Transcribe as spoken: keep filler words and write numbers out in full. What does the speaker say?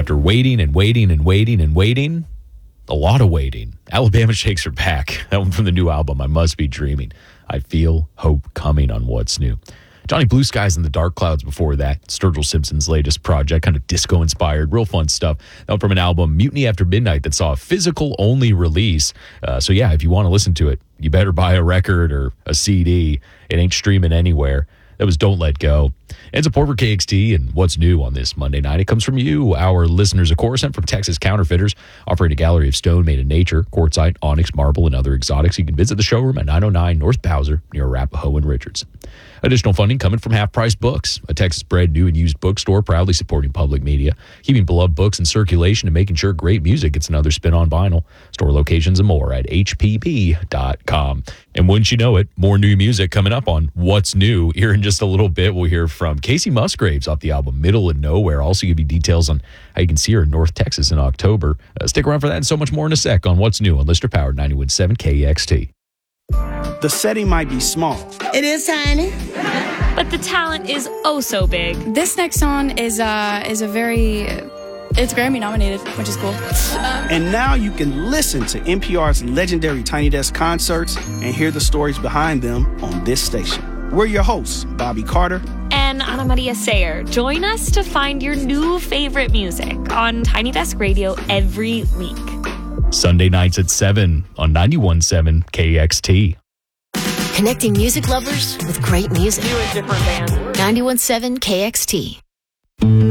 After waiting and waiting and waiting and waiting, a lot of waiting, Alabama Shakes are back. That one from the new album, I Must Be Dreaming. I Feel Hope Coming on What's New. Johnny Blue Skies and the Dark Clouds before that. Sturgill Simpson's latest project, kind of disco-inspired, real fun stuff. That one from an album, Mutiny After Midnight, that saw a physical-only release. Uh, so yeah, if you want to listen to it, you better buy a record or a C D. It ain't streaming anywhere. That was Don't Let Go. And support for K X T and what's new on this Monday night. It comes from you, our listeners, of course, and from Texas Counterfeiters, offering a gallery of stone made in nature, quartzite, onyx, marble, and other exotics. You can visit the showroom at nine oh nine North Bowser near Arapahoe and Richardson. Additional funding coming from Half Price Books, a Texas-bred new and used bookstore proudly supporting public media, keeping beloved books in circulation and making sure great music gets another spin on vinyl. Store locations and more at H P B dot com. And wouldn't you know it, more new music coming up on What's New. Here in just a little bit, we'll hear from Casey Musgraves off the album Middle of Nowhere. Also give you details on how you can see her in North Texas in October. Uh, stick around for that and so much more in a sec on What's New on Lister Powered ninety-one point seven K X T. The setting might be small. It is tiny. But the talent is oh so big. This next song is uh is a very it's Grammy nominated, which is cool. Um, And now you can listen to N P R's legendary Tiny Desk concerts and hear the stories behind them on this station. We're your hosts, Bobby Carter And Ana Maria Sayer. Join us to find your new favorite music on Tiny Desk Radio every week. Sunday nights at seven on ninety-one point seven K X T. Connecting music lovers with great music. New and different bands. ninety-one point seven K X T.